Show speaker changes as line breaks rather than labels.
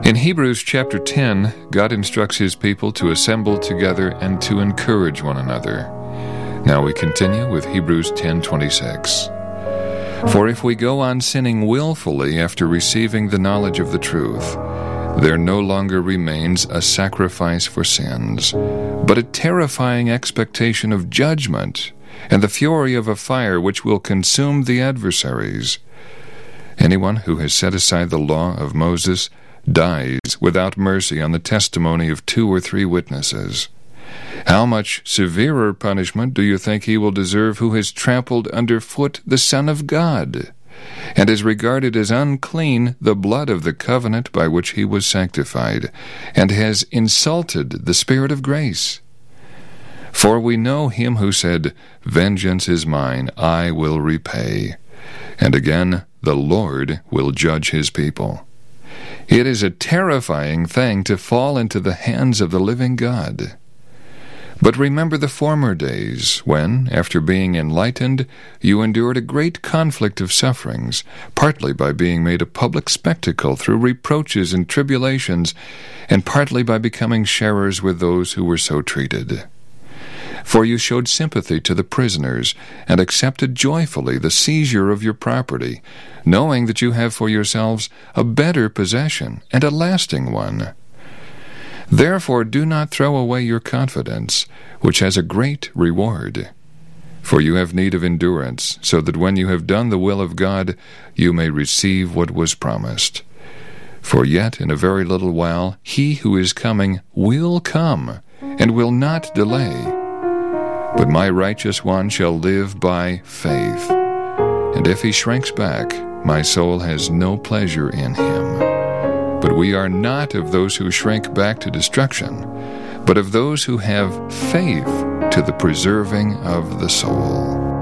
In Hebrews chapter 10, God instructs his people to assemble together and to encourage one another. Now we continue with Hebrews 10:26. For if we go on sinning willfully after receiving the knowledge of the truth, there no longer remains a sacrifice for sins, but a terrifying expectation of judgment and the fury of a fire which will consume the adversaries. Anyone who has set aside the law of Moses dies without mercy on the testimony of 2 or 3 witnesses. How much severer punishment do you think he will deserve who has trampled underfoot the Son of God, and has regarded as unclean the blood of the covenant by which he was sanctified, and has insulted the Spirit of grace? For we know him who said, "Vengeance is mine, I will repay," and again, "The Lord will judge his people." It is a terrifying thing to fall into the hands of the living God. But remember the former days, when, after being enlightened, you endured a great conflict of sufferings, partly by being made a public spectacle through reproaches and tribulations, and partly by becoming sharers with those who were so treated. For you showed sympathy to the prisoners, and accepted joyfully the seizure of your property, knowing that you have for yourselves a better possession, and a lasting one. Therefore do not throw away your confidence, which has a great reward. For you have need of endurance, so that when you have done the will of God, you may receive what was promised. For yet in a very little while he who is coming will come, and will not delay. But my righteous one shall live by faith. And if he shrinks back, my soul has no pleasure in him. But we are not of those who shrink back to destruction, but of those who have faith to the preserving of the soul.